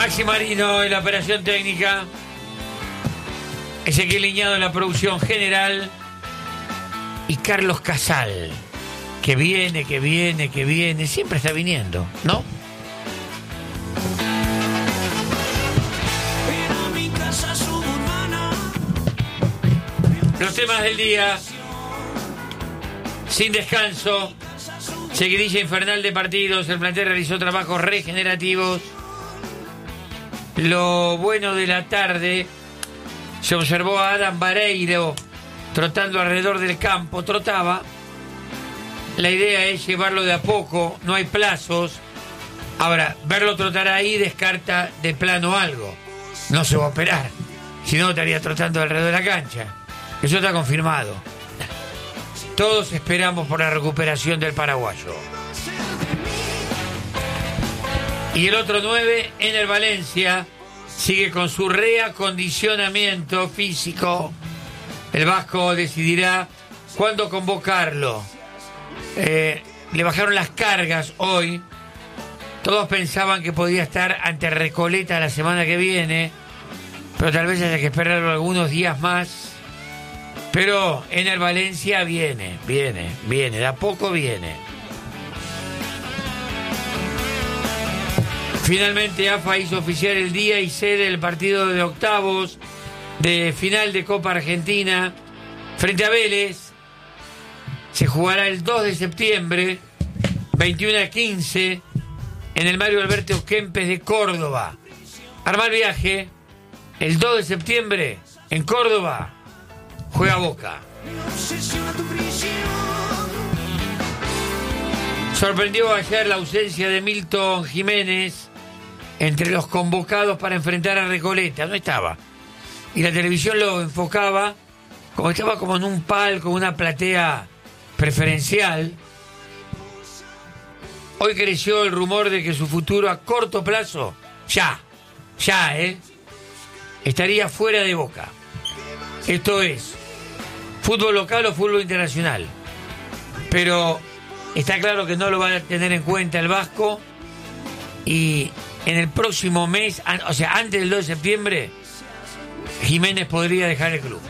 Maxi Marino en la operación técnica. Ezequiel Liñado en la producción general. Y Carlos Casal, que viene. Siempre está viniendo, ¿no? Los temas del día. Sin descanso. Seguidilla infernal de partidos. El plantel realizó trabajos regenerativos. Lo bueno de la tarde, se observó a Adam Vareiro trotando alrededor del campo. Trotaba. La idea es llevarlo de a poco, no hay plazos. Ahora, verlo trotar ahí descarta de plano algo. No se va a operar, si no estaría trotando alrededor de la cancha. Eso está confirmado. Todos esperamos por la recuperación del paraguayo. Y el otro 9, Ener Valencia, sigue con su reacondicionamiento físico. El vasco decidirá cuándo convocarlo. Le bajaron las cargas hoy. Todos pensaban que podía estar ante Recoleta la semana que viene, pero tal vez haya que esperarlo algunos días más. Pero Ener Valencia viene, de a poco viene. Finalmente AFA hizo oficial el día y sede del partido de octavos de final de Copa Argentina frente a Vélez. Se jugará el 2 de septiembre, 21:15, en el Mario Alberto Kempes de Córdoba. Arma el viaje, el 2 de septiembre, en Córdoba, juega Boca. Sorprendió ayer la ausencia de Milton Jiménez entre los convocados para enfrentar a Recoleta. No estaba. Y la televisión lo enfocaba como estaba como en un palco, una platea preferencial. Hoy creció el rumor de que su futuro a corto plazo, estaría fuera de Boca. Esto es, fútbol local o fútbol internacional. Pero está claro que no lo va a tener en cuenta el vasco. Y en el próximo mes, o sea, antes del 2 de septiembre, Jiménez podría dejar el club.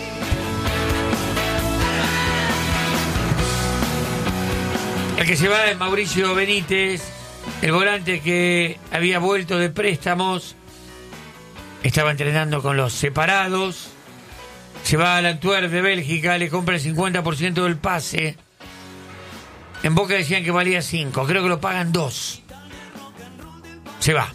El que se va es Mauricio Benítez, el volante que había vuelto de préstamos, estaba entrenando con los separados, se va al Antwerp de Bélgica, le compra el 50% del pase. En Boca decían que valía 5, creo que lo pagan 2. Se va.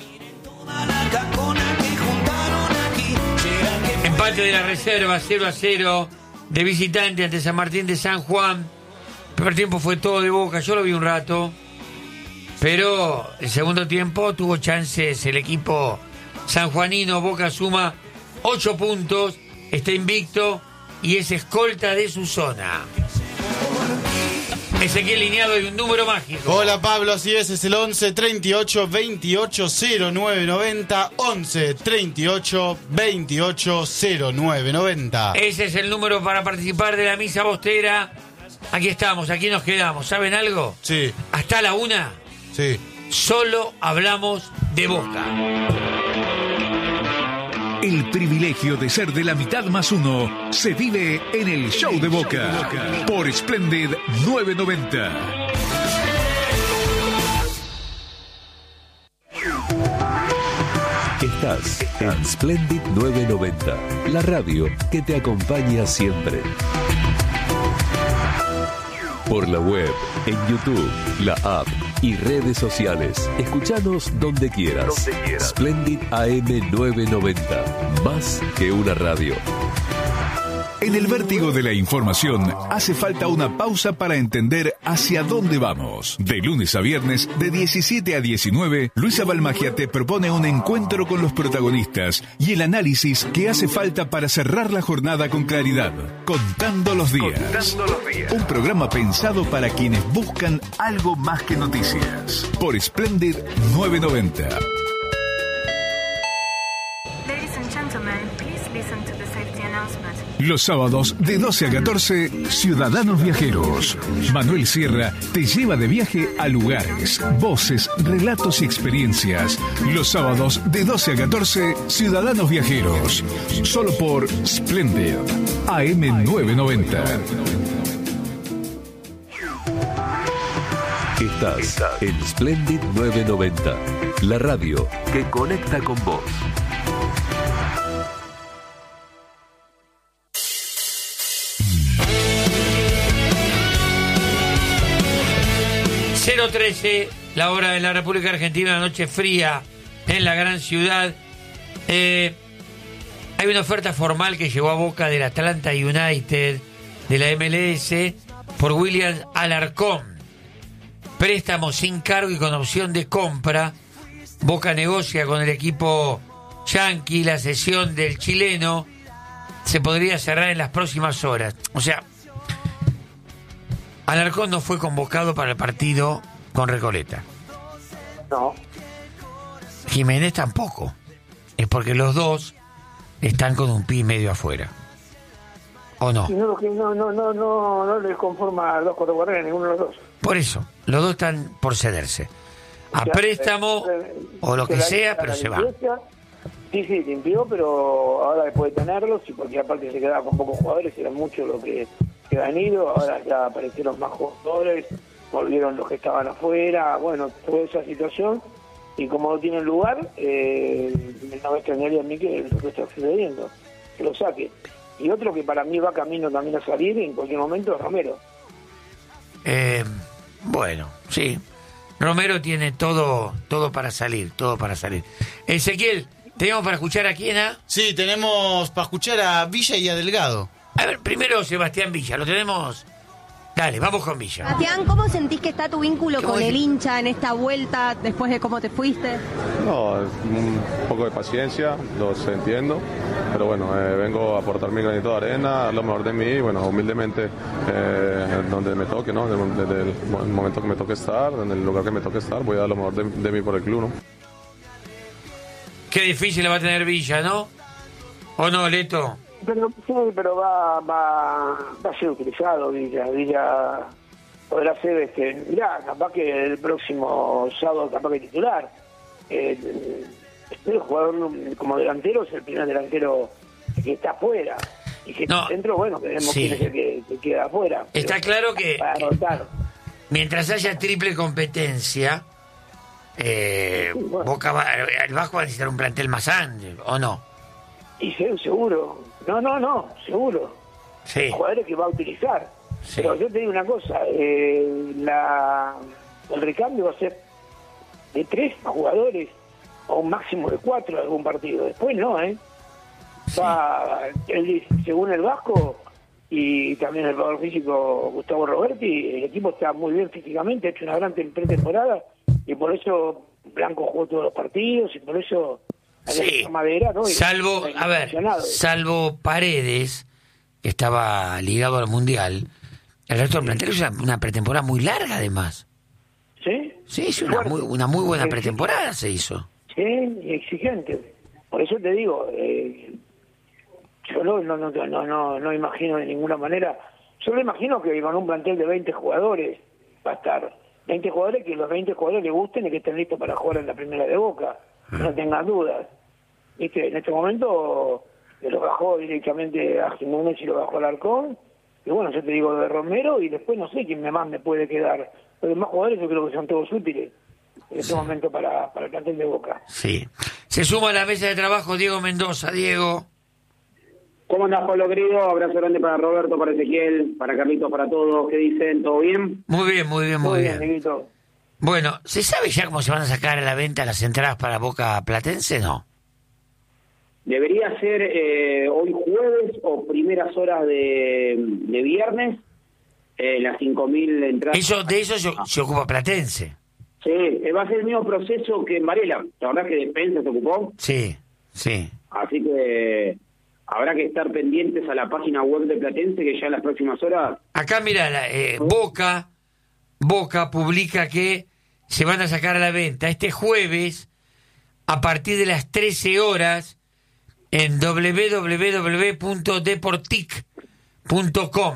Empate de la reserva, 0-0 de visitante ante San Martín de San Juan. El primer tiempo fue todo de Boca, yo lo vi un rato, pero el segundo tiempo tuvo chances el equipo sanjuanino. Boca suma 8 puntos, está invicto y es escolta de su zona. Ezequiel Liñado y un número mágico. Hola Pablo, así es el 11 38 28 09 90. 11 38 28 09 90. Ese es el número para participar de la misa bostera. Aquí estamos, aquí nos quedamos. ¿Saben algo? Sí. Hasta la 1. Sí. Solo hablamos de Boca. El privilegio de ser de la mitad más uno se vive en el show de Boca por Splendid 990. Estás en Splendid 990, la radio que te acompaña siempre. Por la web, en YouTube, la app y redes sociales. Escuchanos donde quieras. Splendid AM 990. Más que una radio. En el vértigo de la información hace falta una pausa para entender hacia dónde vamos. De lunes a viernes, de 17 a 19, Luisa Balmagia te propone un encuentro con los protagonistas y el análisis que hace falta para cerrar la jornada con claridad. Contando los días. Un programa pensado para quienes buscan algo más que noticias. Por Splendid 990. Ladies and gentlemen, please listen to the safety announcement. Los sábados de 12 a 14, Ciudadanos Viajeros. Manuel Sierra te lleva de viaje a lugares, voces, relatos y experiencias. Los sábados de 12 a 14, Ciudadanos Viajeros. Solo por Splendid AM990. Estás en Splendid 990, la radio que conecta con vos. .13, la hora de la República Argentina, una noche fría en la gran ciudad. Hay una oferta formal que llegó a boca del Atlanta United de la MLS por William Alarcón. Préstamo sin cargo y con opción de compra. Boca negocia con el equipo yanqui. La cesión del chileno se podría cerrar en las próximas horas. O sea, Alarcón no fue convocado para el partido con Recoleta. No. Jiménez tampoco. Es porque los dos están con un pie medio afuera. ¿O no? Y no les conforma a los corredores ninguno de los dos. Por eso, los dos están por cederse. A préstamo o lo que sea, pero se van. Sí, limpió, pero ahora después de tenerlos, y porque aparte se quedaba con pocos jugadores, eran muchos los que han ido, ahora ya aparecieron más jugadores, volvieron los que estaban afuera, bueno, toda esa situación, y como no tienen lugar, no me extrañaría a mí que lo que está sucediendo, que lo saque. Y otro que para mí va camino también a salir en cualquier momento es Romero. Bueno, sí. Romero tiene todo para salir. Ezequiel, ¿tenemos para escuchar a quién? Sí, tenemos para escuchar a Villa y a Delgado. A ver, primero Sebastián Villa, ¿lo tenemos? Dale, vamos con Villa. Sebastián, ¿cómo sentís que está tu vínculo con el decís? hincha en esta vuelta después de cómo te fuiste? No, un poco de paciencia, los entiendo, pero bueno, vengo a aportar mi granito de arena, lo mejor de mí, y bueno, humildemente, donde me toque, ¿no? Desde el momento que me toque estar, en el lugar que me toque estar, voy a dar lo mejor de mí por el club, ¿no? Qué difícil va a tener Villa, ¿no? ¿O no, Leto? Pero sí, pero va a ser utilizado Villa podrá ser mirá, capaz que el próximo sábado capaz que titular. El jugador como delantero es el primer delantero que está afuera, y que está dentro, bueno, veremos quién es el que queda afuera. Está claro que mientras haya triple competencia, Boca el Vasco va a necesitar un plantel más grande, ¿o no? Y seguro. No, seguro. Sí. Jugadores que va a utilizar. Sí. Pero yo te digo una cosa, el recambio va a ser de 3 jugadores o un máximo de 4 en algún partido. Después no, Sí. Según el Vasco y también el jugador físico Gustavo Roberti, el equipo está muy bien físicamente, ha hecho una gran pretemporada, y por eso Blanco jugó todos los partidos, y por eso sí. Madera, ¿no? Salvo Paredes, que estaba ligado al Mundial, el resto del plantel es una pretemporada muy larga, además. ¿Sí? Sí, es una muy buena pretemporada se hizo. Sí, y exigente. Por eso te digo, yo no imagino de ninguna manera. Yo me imagino que con un plantel de 20 jugadores va a estar 20 jugadores, que los 20 jugadores les gusten y que estén listos para jugar en la primera de Boca. No tengan dudas. ¿Viste? En este momento lo bajó directamente a Jiménez y lo bajó al Alarcón. Y bueno, yo te digo de Romero, y después no sé quién más me puede quedar. Los demás jugadores yo creo que son todos útiles en este momento para el plantel de Boca. Sí. Se suma a la mesa de trabajo Diego Mendoza. Diego. ¿Cómo andás, Pablo querido? Abrazo grande para Roberto, para Ezequiel, para Carlitos, para todos. ¿Qué dicen? ¿Todo bien? Muy bien. Negrito. Bueno, ¿se sabe ya cómo se van a sacar a la venta las entradas para Boca Platense? No. Debería ser hoy jueves o primeras horas de viernes, las 5.000 entradas. De eso se ocupa Platense. Sí, va a ser el mismo proceso que en Varela. La verdad que Defensa se ocupó. Sí. Así que habrá que estar pendientes a la página web de Platense, que ya en las próximas horas... Acá, mira, Boca publica que se van a sacar a la venta este jueves a partir de las 13 horas en www.deportic.com.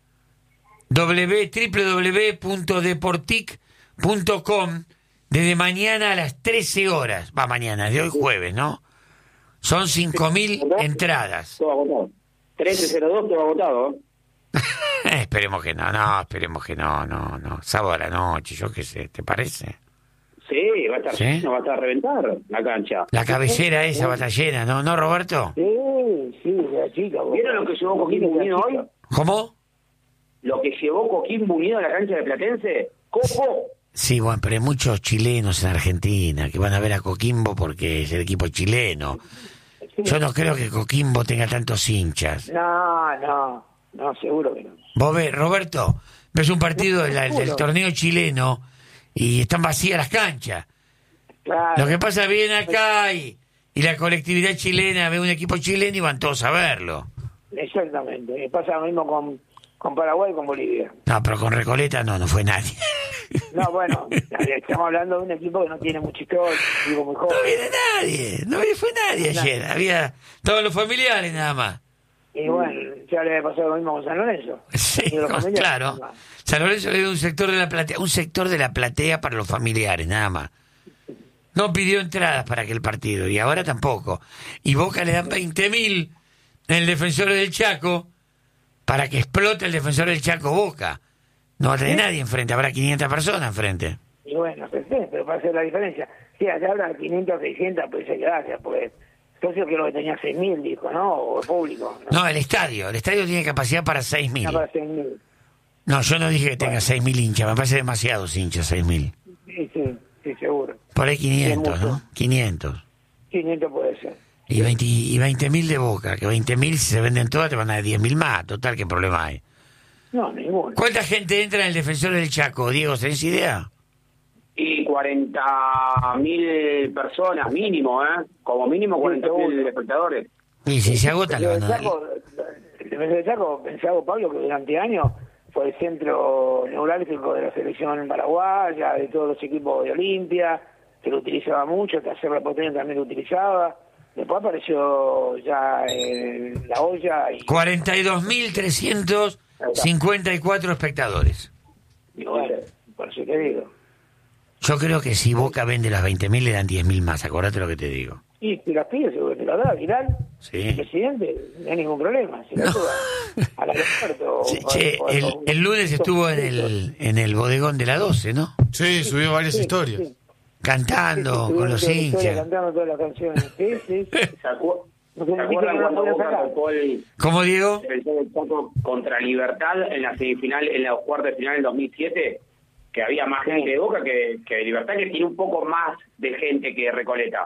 www.deportic.com. Desde mañana a las 13 horas. Va, mañana, de hoy jueves, ¿no? Son 5.000 entradas. Todo agotado. 13:02, todo agotado. Esperemos que no. Sábado a la noche, yo qué sé, ¿te parece? Sí, va a estar, ¿Sí? no va a estar a reventar la cancha. La cabecera esa va a estar llena, ¿no, Roberto? Sí, la chica. ¿Vieron lo que llevó Coquimbo Unido hoy? ¿Cómo? Lo que llevó Coquimbo Unido a la cancha de Platense. ¡Copo! Sí, bueno, pero hay muchos chilenos en Argentina que van a ver a Coquimbo porque es el equipo chileno. Yo no creo que Coquimbo tenga tantos hinchas. No, seguro que no. Vos ves, Roberto, ves un partido del torneo chileno y están vacías las canchas. Claro. Lo que pasa viene acá y la colectividad chilena ve un equipo chileno y van todos a verlo. Exactamente. Pasa lo mismo con Paraguay y con Bolivia. No, pero con Recoleta no fue nadie. No, bueno, estamos hablando de un equipo que no tiene mucha historia, un equipo muy joven. No fue nadie ayer. Había todos los familiares nada más. Y bueno, ya le había pasado lo mismo con San Lorenzo. Sí, claro. San Lorenzo le dio un sector de la platea para los familiares, nada más. No pidió entradas para aquel partido y ahora tampoco. Y Boca le dan 20.000 en el Defensor del Chaco para que explote el Defensor del Chaco Boca. No va a tener nadie enfrente, habrá 500 personas enfrente. Y bueno, pero para hacer la diferencia. Sí, allá habrá 500, 600, pues gracias, pues. Entonces creo que tenía 6.000, dijo, ¿no? O el público. No, el estadio tiene capacidad para 6.000. Para 6.000. No, yo no dije que tenga 6.000 hinchas, me parece demasiados hinchas, 6.000. Sí, seguro. Por ahí 500, ¿no? 500. 500 puede ser. Y 20.000 de Boca, que 20.000 si se venden todas te van a dar 10.000 más, total, ¿qué problema hay? No, ninguno. ¿Cuánta gente entra en el Defensor del Chaco, Diego? ¿Tenés idea? Y 40.000 personas, mínimo, Como mínimo 40.000 espectadores. Y si se agotan, le van a dar. El Defensor del Chaco, pensaba Pablo, que durante años fue el centro neurálgico de la selección paraguaya, de todos los equipos de Olimpia, que lo utilizaba mucho, hasta Cerro Porteño también lo utilizaba. Después apareció ya La Olla. Y 42.354 espectadores. Y bueno, por eso te digo. Yo creo que si Boca vende las 20.000 le dan 10.000 más, acordate lo que te digo. Y si las pide, seguro que te la da, Vidal, Sí. el presidente, no hay ningún problema. Si la suba al aeropuerto. El lunes estuvo en el bodegón de la 12, ¿no? Sí, subió varias historias. Sí. Cantando con los hinchas. Cantando todas las canciones. Sí. ¿Se acuerdan cuando Boca tocó el ¿Cómo, Diego? Defensor del Chaco contra Libertad en la semifinal, en la cuarta de final del 2007? Que había más gente de Boca que de Libertad, que tiene un poco más de gente que Recoleta.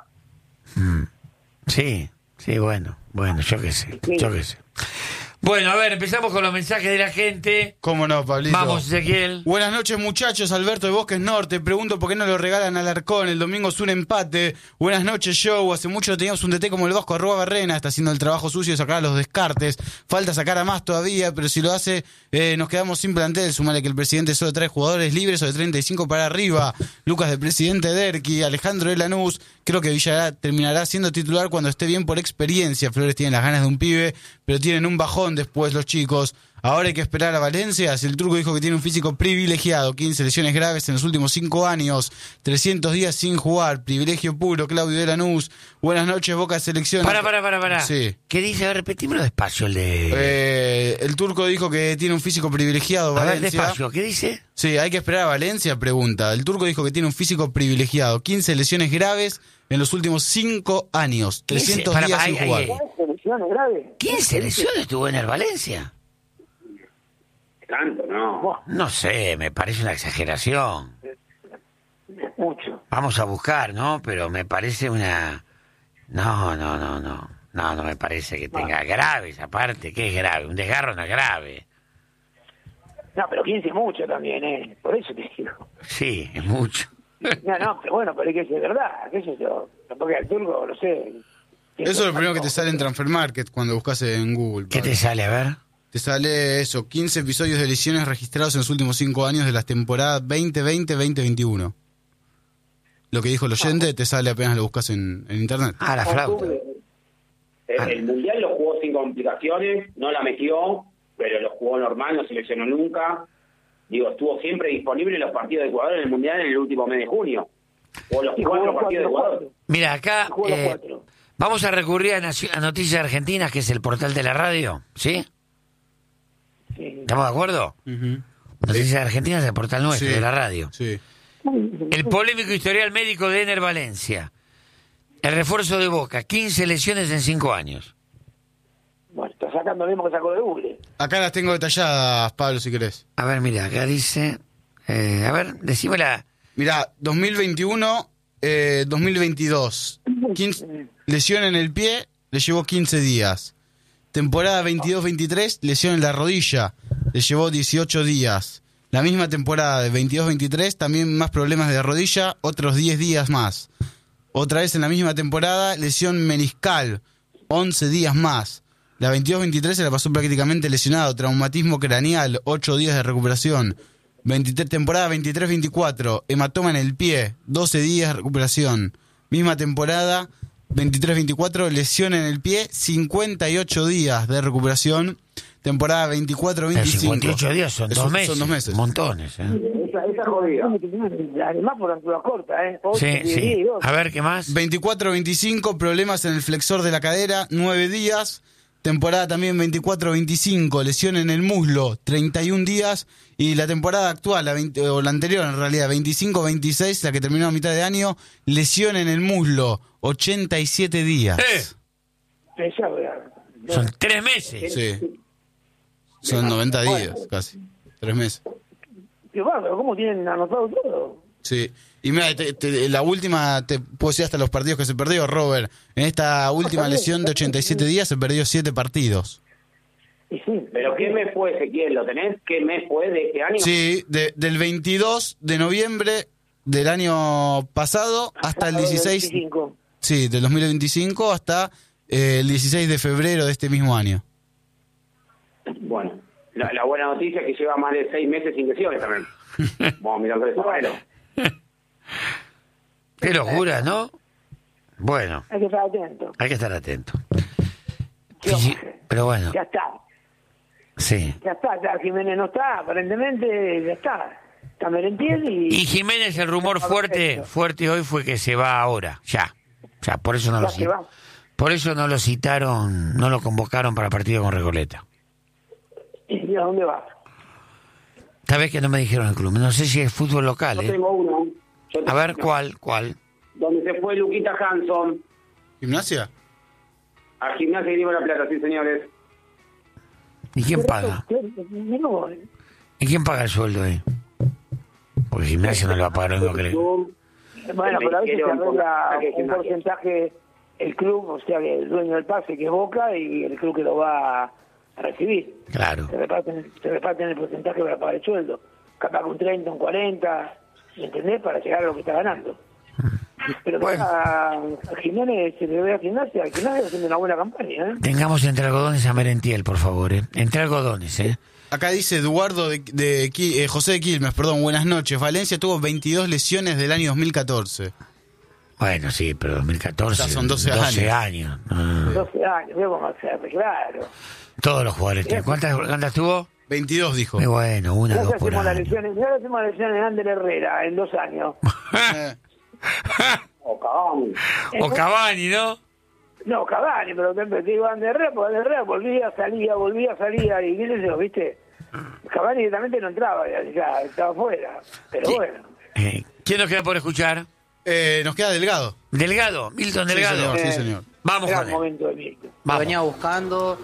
Sí, bueno, yo qué sé. Bueno, a ver, empezamos con los mensajes de la gente. ¿Cómo no, Pablito? Vamos, Ezequiel. Buenas noches, muchachos. Alberto de Bosques Norte. Pregunto por qué no lo regalan al Alarcón. El domingo es un empate. Buenas noches, Joe. Hace mucho no teníamos un DT como el Vasco @Barrena. Está haciendo el trabajo sucio de sacar a los descartes. Falta sacar a más todavía, pero si lo hace, nos quedamos sin plantel. Sumale que el presidente solo trae jugadores libres o de 35 para arriba. Lucas de presidente Derqui. Alejandro de Lanús. Creo que Villará terminará siendo titular cuando esté bien por experiencia. Flores tiene las ganas de un pibe, pero tienen un bajón después los chicos. Ahora hay que esperar a Valencia. Si el turco dijo que tiene un físico privilegiado, 15 lesiones graves en los últimos 5 años, 300 días sin jugar, privilegio puro, Claudio de Lanús. Buenas noches, Boca de Selección. Para. Sí. ¿Qué dice? A ver, repetímelo despacio el de... El turco dijo que tiene un físico privilegiado, A ver, Valencia. despacio, ¿qué dice? Sí, hay que esperar a Valencia, pregunta. El turco dijo que tiene un físico privilegiado, 15 lesiones graves en los últimos 5 años, 300 días sin jugar. ¿Lesiones graves? 15 lesiones tuvo en el Valencia. Tanto, ¿no? No sé, me parece una exageración. Mucho. Vamos a buscar, ¿no? Pero me parece una... No me parece que tenga graves, aparte. ¿Qué es grave? Un desgarro no es grave. No, pero 15 es mucho también, Por eso te digo. Sí, es mucho. No, pero bueno, pero es que es verdad, qué sé yo. Porque al turco, no sé. Eso es lo primero que te sale en Transfer Market cuando buscas en Google. ¿Qué Pablo. te sale? A ver. Te sale eso, 15 episodios de lesiones registrados en los últimos 5 años de las temporadas 2020-2021. Lo que dijo el oyente te sale apenas lo buscas en internet. Ah, la flauta. El Mundial lo jugó sin complicaciones, no la metió, pero lo jugó normal, no se lesionó nunca. Digo, estuvo siempre disponible en los partidos de Ecuador en el Mundial en el último mes de junio. O los 4 partidos de Ecuador. Mira, acá vamos a recurrir a Noticias Argentinas, que es el portal de la radio, ¿sí? Sí. ¿Estamos de acuerdo? Noticias Argentinas es el portal nuestro, de la radio. Sí. El polémico historial médico de Ener Valencia. El refuerzo de Boca, 15 lesiones en 5 años. Bueno, está sacando lo mismo que sacó de Google. Acá las tengo detalladas, Pablo, si querés. A ver, mira, acá dice... a ver, decímela. Mirá, 2021, 2022. 15, lesión en el pie, le llevó 15 días. Temporada 22-23, lesión en la rodilla, le llevó 18 días. La misma temporada de 22-23, también más problemas de rodilla, otros 10 días más. Otra vez en la misma temporada, lesión meniscal, 11 días más. La 22-23 se la pasó prácticamente lesionado, traumatismo craneal, 8 días de recuperación. Temporada 23-24, hematoma en el pie, 12 días de recuperación. Misma temporada, 23-24, lesión en el pie, 58 días de recuperación. Temporada 24-25. 58 días son 2 meses. Son 2 meses. Montones, Esa jodida. Además por altura corta, 8, Sí, 10, sí. 12. A ver, ¿qué más? 24-25, problemas en el flexor de la cadera, 9 días. Temporada también 24-25, lesión en el muslo, 31 días. Y la temporada actual, o la anterior en realidad, 25-26, la que terminó a mitad de año, lesión en el muslo, 87 días. Esa, ¿verdad? Son 3 meses. Sí. Son 90 días, casi. 3 meses. Qué bárbaro, ¿cómo tienen anotado todo? Sí. Y mira, la última, te puedo decir hasta los partidos que se perdió, Robert. En esta última lesión de 87 días se perdió 7 partidos. Y sí. ¿Pero qué mes fue, Ezequiel? ¿Lo tenés? ¿Qué mes fue de este año? Sí, del 22 de noviembre del año pasado hasta el 16... 25. Sí, del 2025 hasta el 16 de febrero de este mismo año. Bueno, la buena noticia es que lleva más de 6 meses sin lesiones también. Vamos mirando eso. Bueno. Qué locura, ¿no? Bueno, Hay que estar atento. hay que estar atento. ¿Qué Sí, vamos a hacer? pero bueno, Ya está. sí. Ya está, ya Jiménez no está, aparentemente ya está. Está Merentiel Y Jiménez, el rumor fuerte hoy fue que se va ahora, ya. Por eso no Ya se va. Por eso no lo citaron, no lo convocaron para el partido con Recoleta. ¿Y a dónde va? Sabés que no me dijeron el club, no sé si es fútbol local, Yo tengo uno. A ver, ¿cuál? Donde se fue Luquita Hanson. ¿Gimnasia? A Gimnasia y Grima La Plata, sí, señores. ¿Y quién paga? No, ¿Y quién paga el sueldo ahí? Porque Gimnasia no lo va a pagar lo mismo que le... bueno, pero a veces se arregla un Gimnasia. porcentaje el club, o sea, que el dueño del pase, que es Boca, y el club que lo va a recibir. Claro. Se reparten el porcentaje para pagar el sueldo. Capaz que un 30, un 40, ¿me entendés? Para llegar a lo que está ganando. Pero Bueno. a Jiménez se le ve a Gimnasia haciendo una buena campaña, ¿eh? Tengamos entre algodones a Merentiel, por favor, Entre algodones, Acá dice Eduardo José de Quilmes, perdón, buenas noches. Valencia tuvo 22 lesiones del año 2014. Bueno, sí, pero 2014... Ya son 12 años. 12 años, veo cómo hacer, claro. Todos los jugadores tienen. ¿Cuántas tuvo? 22 dijo. Muy bueno, una, Ya dos por hacemos las año. lesiones, ya hacemos las lesiones de Ander Herrera en 2 años. O Cavani. O Cavani, ¿no? No, Cavani, pero te digo Ander Herrera, porque Ander Herrera volvía, salía, y qué sé yo, ¿viste? Cavani directamente no entraba, ya estaba fuera, pero Sí. bueno. ¿Quién nos queda por escuchar? Nos queda Delgado. Delgado, Milton Sí, Delgado. señor, sí, señor. Vamos Era con el él. momento de Milton. Lo Vamos. venía buscando,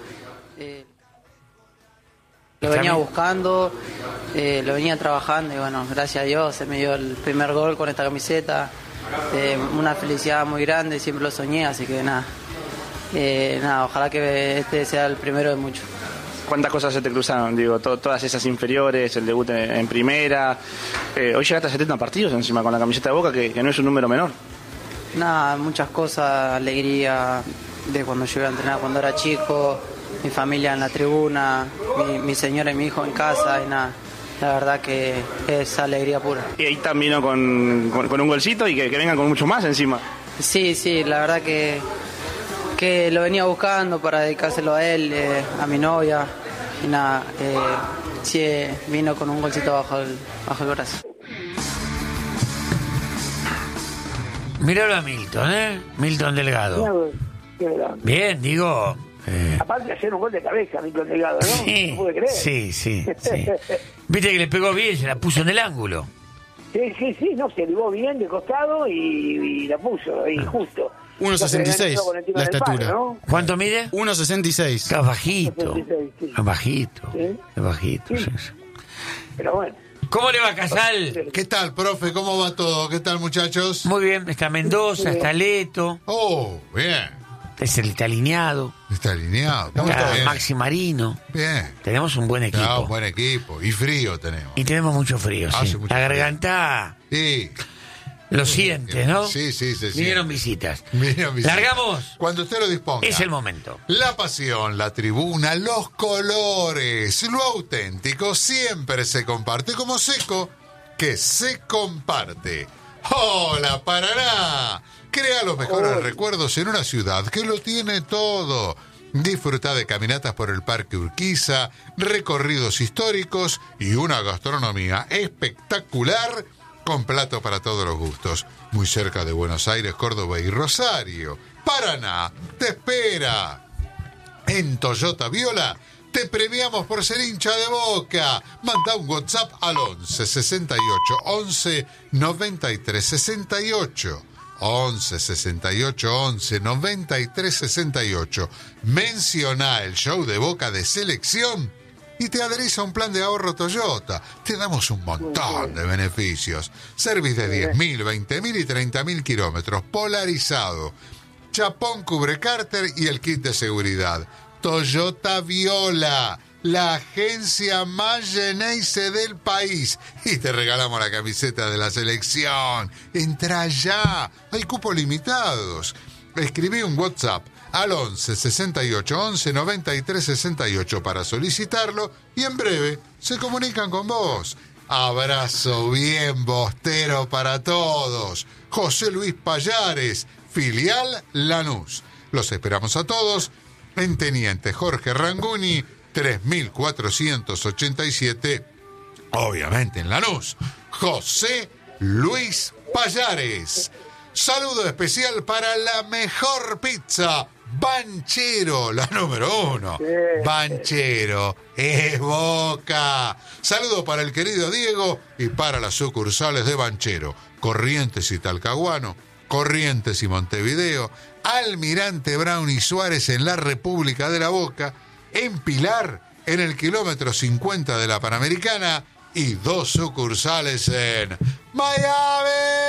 lo Está venía bien. buscando, lo venía trabajando y bueno, gracias a Dios se me dio el primer gol con esta camiseta. Una felicidad muy grande, siempre lo soñé, así que nada, ojalá que este sea el primero de muchos. ¿Cuántas cosas se te cruzaron? Digo, todas esas inferiores, el debut en primera. Hoy llegaste a 70 partidos encima con la camiseta de Boca, que no es un número menor. Nada, muchas cosas, alegría de cuando llegué a entrenar cuando era chico, mi familia en la tribuna, mi señora y mi hijo en casa y nada. La verdad que es alegría pura. Y ahí también vino con un golcito y que vengan con mucho más encima. Sí, la verdad que que lo venía buscando para dedicárselo a él, a mi novia. Y nada, sí, vino con un golcito bajo el brazo. Míralo a Milton, Milton Delgado. Bien, digo... Aparte de hacer un gol de cabeza, Milton Delgado, ¿no? Sí, ¿No puede creer? sí. Viste que le pegó bien, se la puso en el ángulo. Sí, no, se elevó bien de costado y la puso ahí justo. 1.66 la estatura. Palo, ¿no? ¿Cuánto mide? 1.66. Es bajito. 1.66, sí. Es bajito. ¿Sí? Es bajito. Sí. Pero bueno. ¿Cómo le va, Casal? ¿Qué tal, profe? ¿Cómo va todo? ¿Qué tal, muchachos? Muy bien, está Mendoza, está Leto. Oh, bien. Está alineado. Está alineado. Está Bien. Maxi Marino. Bien. Tenemos un buen equipo. Un buen equipo. Y frío tenemos. Y tenemos mucho frío, Hace sí. mucho La frío. garganta Sí. lo siente, ¿no? Sí, se Vinieron siente. visitas. Vinieron visitas. ¿Largamos? Cuando usted lo disponga. Es el momento. La pasión, la tribuna, los colores, lo auténtico siempre se comparte como Seco, que se comparte. ¡Hola, Paraná! Crea los mejores recuerdos en una ciudad que lo tiene todo. Disfruta de caminatas por el Parque Urquiza, recorridos históricos y una gastronomía espectacular con plato para todos los gustos. Muy cerca de Buenos Aires, Córdoba y Rosario. Paraná te espera. En Toyota Viola te premiamos por ser hincha de Boca. Manda un WhatsApp al 11 68 11 93 68. 11 68 11 93 68. Menciona el show de Boca de selección y te adherís a un plan de ahorro Toyota. Te damos un montón de beneficios. Service de 10.000, 20.000 y 30.000 kilómetros. Polarizado. Chapón cubre cárter y el kit de seguridad. Toyota Viola, la agencia más Geneise del país. Y te regalamos la camiseta de la selección. Entra ya. Hay cupos limitados. Escribí un WhatsApp al 11 68 11 93 68 para solicitarlo y en breve se comunican con vos. Abrazo bien bostero para todos. José Luis Payares, filial Lanús. Los esperamos a todos en Teniente Jorge Ranguni 3487, obviamente en Lanús. José Luis Payares. Saludo especial para la mejor pizza, Banchero, la número 1. Banchero, es Boca. Saludo para el querido Diego y para las sucursales de Banchero, Corrientes y Talcahuano, Corrientes y Montevideo, Almirante Brown y Suárez en la República de la Boca, en Pilar, en el kilómetro 50 de la Panamericana, y 2 sucursales en Miami.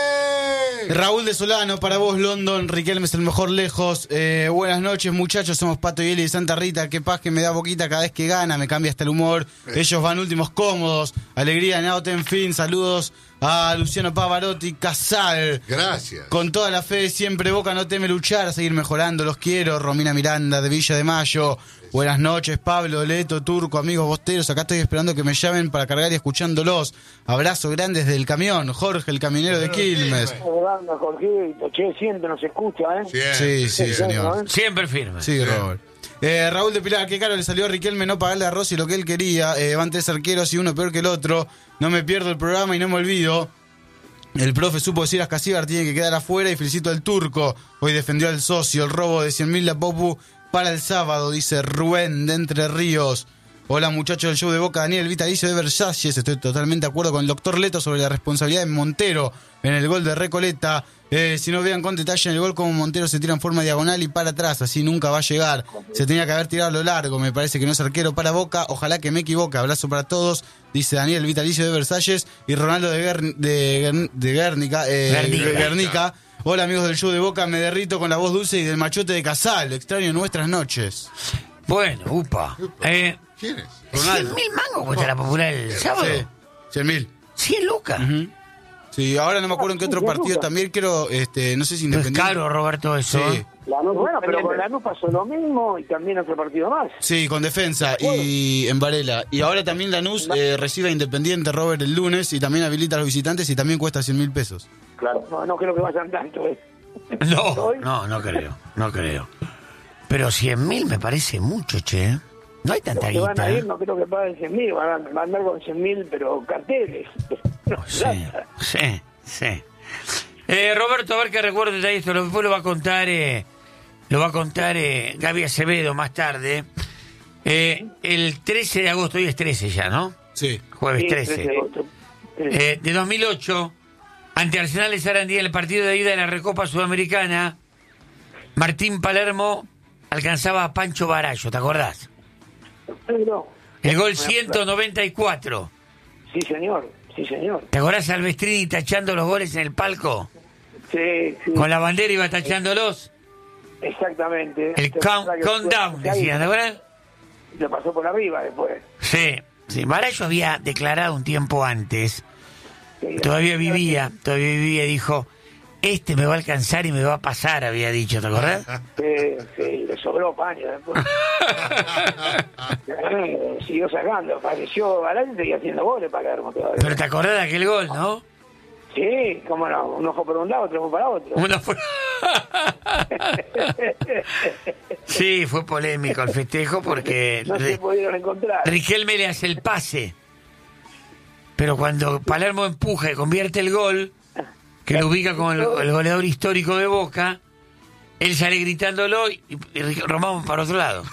Raúl de Solano, para vos, London. Riquelme es el mejor lejos. Buenas noches, muchachos. Somos Pato y Eli de Santa Rita. Qué paz que me da Boquita cada vez que gana. Me cambia hasta el humor. Ellos van últimos cómodos. Alegría en auto, en fin. Saludos a Luciano Pavarotti, Casal. Gracias. Con toda la fe, siempre Boca no teme luchar, a seguir mejorando. Los quiero. Romina Miranda, de Villa de Mayo. Buenas noches, Pablo, Leto, Turco, amigos bosteros. Acá estoy esperando que me llamen para cargar y escuchándolos. Abrazo grande desde el camión. Jorge, el camionero de Quilmes. Jorgito, che, siempre nos escucha, Sí, señor. Siempre firme. Sí, Robert. Raúl de Pilar, qué caro le salió a Riquelme no pagarle a Rossi lo que él quería. Van 3 arqueros y uno peor que el otro. No me pierdo el programa y no me olvido. El profe supo decir a Casíbar tiene que quedar afuera y felicito al Turco. Hoy defendió al socio, el robo de 100.000 la Popu para el sábado, dice Rubén de Entre Ríos. Hola muchachos del show de Boca, Daniel Vitalicio de Versalles. Estoy totalmente de acuerdo con el doctor Leto sobre la responsabilidad de Montero en el gol de Recoleta. Si no vean con detalle en el gol como Montero se tira en forma diagonal y para atrás, así nunca va a llegar. Se tenía que haber tirado a lo largo, me parece que no es arquero para Boca. Ojalá que me equivoque. Abrazo para todos, dice Daniel Vitalicio de Versalles. Y Ronaldo de Guernica. Hola amigos del show de Boca, me derrito con la voz dulce y del machote de Casal. Extraño nuestras noches. Bueno, upa. ¿Quién es? Ronaldo. 100.000 mangos cuesta la Popular el sábado. Sí, 100.000. 100 lucas. Sí, ahora no me acuerdo en qué otro partido también creo, no sé si No es Independiente. caro, Roberto, eso. Sí. Bueno, pero con Lanús pasó lo mismo y también otro partido más. Sí, con Defensa y en Varela. Y ahora también Lanús recibe a Independiente, Robert, el lunes, y también habilita a los visitantes y también cuesta 100.000 pesos. Claro, no creo que vayan tanto. No creo. Pero 100.000 me parece mucho, che. No hay tanta Los que van guita. a ir no creo que paguen 100.000, van a andar con 100.000, pero carteles. No, plata. Sí. Roberto, a ver qué recuerdo de esto. Después lo va a contar Gaby Acevedo más tarde. El 13 de agosto, hoy es 13 ya, ¿no? Sí. Jueves Sí, 13. 13 de agosto. De 2008, ante Arsenal de Sarandí en el partido de ida de la Recopa Sudamericana, Martín Palermo alcanzaba a Pancho Barallo, ¿te acordás? No. El gol 194. Sí, señor. ¿Te acordás Alvestrini tachando los goles en el palco? Sí. Con la bandera iba tachándolos. Exactamente. El countdown, decían, ¿te acordás? Lo pasó por arriba después. Sí. Barallo había declarado un tiempo antes, todavía vivía, dijo, este me va a alcanzar y me va a pasar, había dicho, ¿te acordás? Sí, le sobró paño después. Siguió sacando, apareció Barallo y seguía haciendo goles para Palermo todavía. Pero te acordás de aquel gol, ¿no? Sí, cómo no, un ojo por un lado, otro ojo para otro. Sí, fue polémico el festejo porque no se pudieron encontrar. Riquelme le hace el pase, pero cuando Palermo empuja y convierte el gol, que lo ubica como el goleador histórico de Boca, él sale gritándolo y Román para otro lado.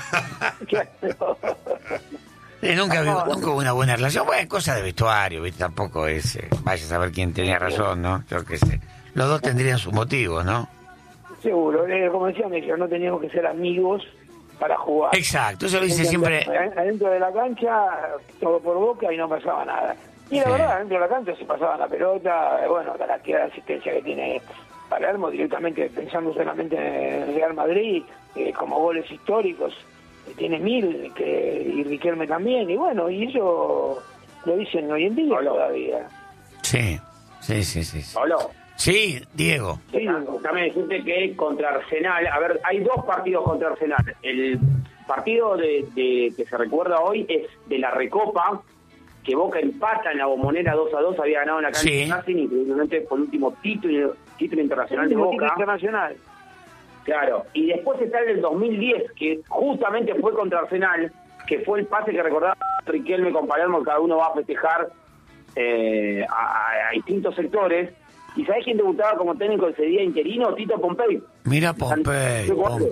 Nunca hubo una buena relación. Bueno, cosa de vestuario, ¿viste? Tampoco es... vaya a saber quién tenía razón, ¿no? Yo qué sé. Los dos tendrían sus motivos, ¿no? Seguro. Como decía México, no teníamos que ser amigos para jugar. Exacto, eso lo dice siempre... Adentro de la cancha, todo por Boca y no pasaba nada. Y la verdad, dentro de la cancha se pasaba la pelota, bueno, la cantidad de asistencia que tiene Palermo, directamente pensando solamente en el Real Madrid, como goles históricos. Tiene 1000 y Riquelme también, y bueno, y ellos lo dicen hoy en día todavía. Sí. Pablo. Sí, Diego. Sí, también decirte que contra Arsenal, a ver, hay dos partidos contra Arsenal. El partido de que se recuerda hoy es de la Recopa, que Boca empata en la Bombonera 2-2, había ganado en la cancha de Racing, increíblemente por el último título internacional de Boca. Internacional. Claro, y después está el del 2010, que justamente fue contra Arsenal, que fue el pase que recordaba Riquelme con Palermo, cada uno va a festejar a distintos sectores. ¿Y sabés quién debutaba como técnico ese día interino? Tito Pompey. Mira Pompey.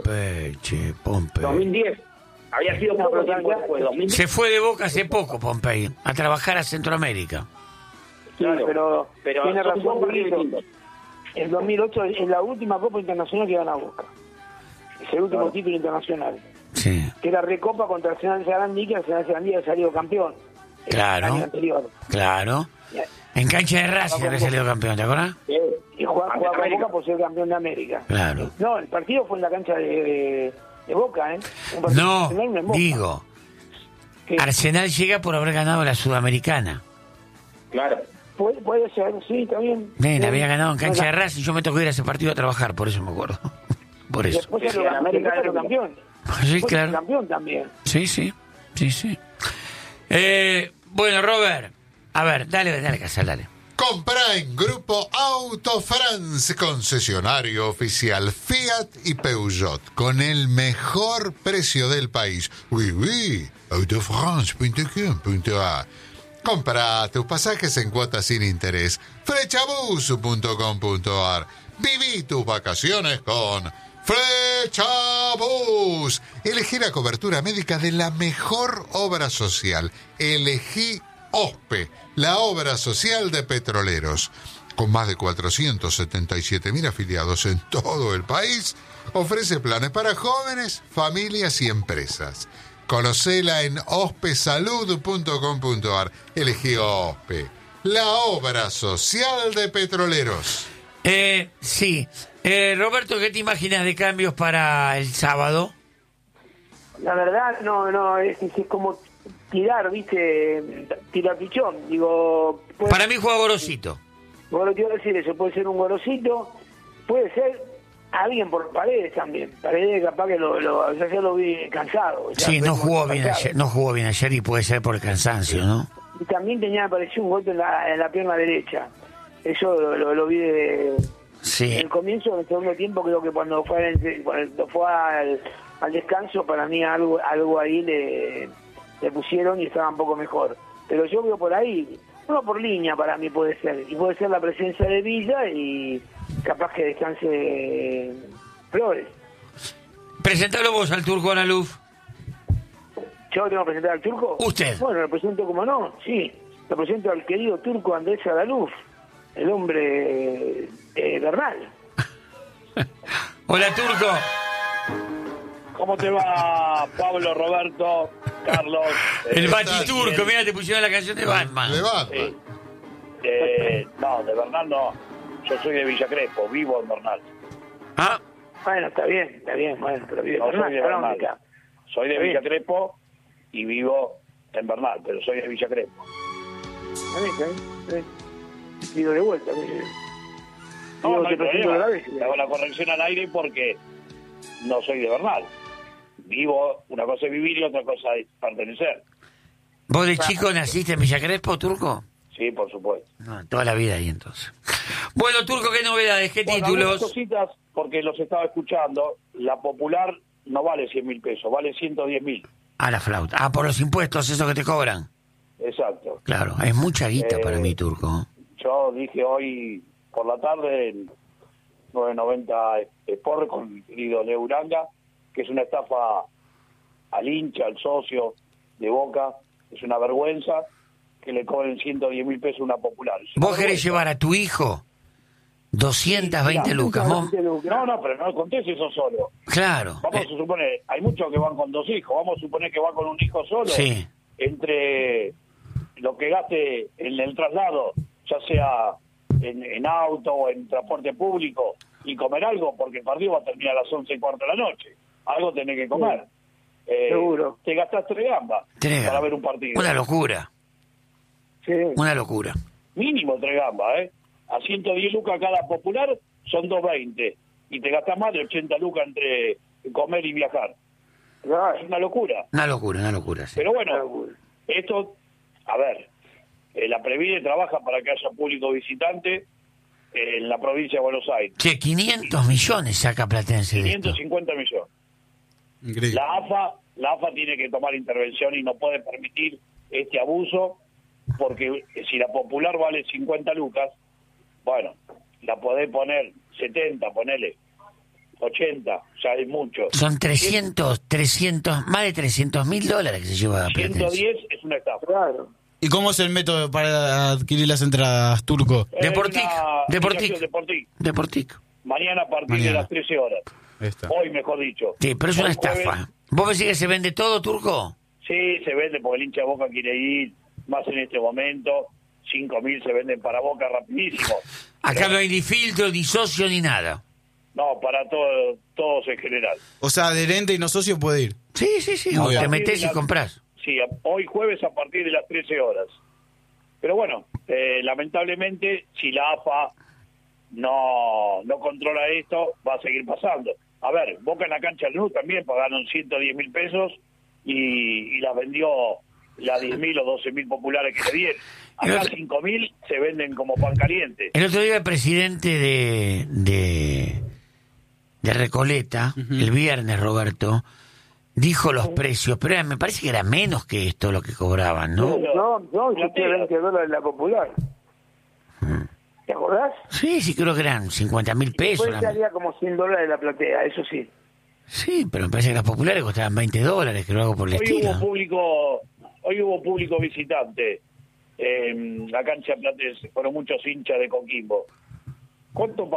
2010. Había sido poco tiempo después, 2010. Se fue de Boca hace poco Pompey, a trabajar a Centroamérica. Claro, pero tiene razón, Brito. El 2008 es la última Copa Internacional que gana Boca. Es el último título internacional. Sí. Que era Recopa contra Arsenal de Sarandí, que Arsenal de Sarandí había salido campeón. Claro. El año anterior. Claro. En cancha de Racing había salido campeón, ¿te acuerdas? Y jugaba con Boca por ser campeón de América. Claro. No, el partido fue en la cancha de Boca, ¿eh? No, digo, Arsenal llega por haber ganado la Sudamericana. Claro. Puede ser, sí, también. Había ganado en cancha de Racing, yo me tocó ir a ese partido a trabajar, por eso me acuerdo. Por eso. Después el América era campeón. Sí, claro. Campeón también. Sí. Bueno, Robert, a ver, dale, Casal, dale. Compra en Grupo Auto France, concesionario oficial Fiat y Peugeot, con el mejor precio del país. Oui, autofrance.com.ar. Compra tus pasajes en cuotas sin interés. Flechabus.com.ar. Viví tus vacaciones con Flechabus. Elegí la cobertura médica de la mejor obra social. Elegí OSPE, la obra social de petroleros. Con más de 477.000 afiliados en todo el país, ofrece planes para jóvenes, familias y empresas. Conocela en ospesalud.com.ar. Elegí OSPE, la obra social de petroleros. Sí. Roberto, ¿qué te imaginas de cambios para el sábado? La verdad, no, es como tirar, ¿viste? Tirar pichón. Digo, para mí juega Gorosito. Bueno, te iba a decir eso, puede ser un Gorosito, puede ser alguien por Paredes también. Paredes capaz que ya lo vi cansado. Sí, no jugó bien ayer y puede ser por el cansancio, ¿no? Y también me pareció un golpe en la pierna derecha. Eso lo vi Sí. En el comienzo, en el segundo tiempo, creo que cuando fue al descanso, para mí algo ahí le pusieron y estaba un poco mejor. Pero yo veo por ahí, uno por línea para mí puede ser, y puede ser la presencia de Villa y capaz que descanse Flores. Presentalo vos al Turco Analuf. ¿Yo tengo que presentar al Turco? ¿Usted? Bueno, lo presento como no, sí. Lo presento al querido Turco Andrés Adaluf, el hombre Bernal. Hola, Turco. ¿Cómo te va, Pablo, Roberto, Carlos? El Batiturco, mira, te pusieron la canción de Batman. De Batman. Sí. No, de Bernal no. Yo soy de Villa Crespo, vivo en Bernal. Ah. Bueno, está bien, bueno, pero vive No, soy de Bernal. acá. Soy de Villa Crespo y vivo en Bernal, pero soy de Villa Crespo. Está bien. Pido de vuelta. No hay problema. Hago la corrección al aire porque no soy de Bernal. Vivo, una cosa es vivir y otra cosa es pertenecer. ¿Vos de chico naciste en Villa Crespo, Turco? Sí, por supuesto. No, toda la vida ahí entonces. Bueno, Turco, ¿qué novedades? ¿Qué Bueno, títulos? algunas cositas, porque los estaba escuchando. La Popular no vale 100.000 pesos, vale 110.000. Ah, la flauta. Ah, por los impuestos, eso que te cobran. Exacto. Claro, es mucha guita para mí, Turco. Yo dije hoy por la tarde en 990 Sport con mi querido Leo Uranga, que es una estafa al hincha, al socio de Boca. Es una vergüenza que le cobren 110.000 pesos una Popular. ¿Vos querés llevar a tu hijo 220 lucas? ¿Vos? No, pero no contés eso solo. Claro. Vamos a suponer, hay muchos que van con 2 hijos, vamos a suponer que va con un hijo solo. Sí. Entre lo que gaste en el traslado, ya sea en auto o en transporte público, y comer algo, porque el partido va a terminar a las 11:15 de la noche. Algo tenés que comer. Seguro. Te gastás 3 gambas para ver un partido. Una locura. Sí. Una locura. Mínimo 3 gambas, A 110 lucas cada Popular son 220. Y te gastás más de 80 lucas entre comer y viajar. Es una locura. Una locura, sí. Pero bueno, esto, a ver, la Previde trabaja para que haya público visitante en la provincia de Buenos Aires. Che, 500 millones saca Platense de esto. 550 millones. Increíble. La AFA tiene que tomar intervención y no puede permitir este abuso, porque si la Popular vale 50 lucas, bueno, la podés poner 70, ponele 80, ya es mucho. Son más de 300.000 dólares que se lleva a Platense. 110 es una estafa. Claro. ¿Y cómo es el método para adquirir las entradas, Turco? Deportic. Mañana a partir de las 13 horas. Hoy, mejor dicho. Sí, pero es una estafa. ¿Vos decís que se vende todo, Turco? Sí, se vende porque el hincha de Boca quiere ir, más en este momento. 5.000 se venden para Boca rapidísimo. Acá no hay ni filtro, ni socio, ni nada. No, para todos en general. O sea, adherente y no socio puede ir. Sí. O te metés y comprás. Sí, hoy jueves a partir de las 13 horas. Pero bueno, lamentablemente, si la AFA no controla esto, va a seguir pasando. A ver, Boca en la cancha del NU también pagaron 110.000 pesos y las vendió las 10.000 o 12.000 populares que le dieron. Acá 5.000 se venden como pan caliente. El otro día el presidente de Recoleta, el viernes, Roberto, dijo los precios, pero me parece que era menos que esto lo que cobraban, ¿no? No, yo te $20 la Popular. ¿Te acordás? Sí, creo que eran 50.000 pesos. Después salía como $100 la platea, eso sí. Sí, pero me parece que las populares costaban $20, que lo hago por el estilo. Hoy hubo público visitante en la cancha Platense, fueron muchos hinchas de Coquimbo. ¿Cuánto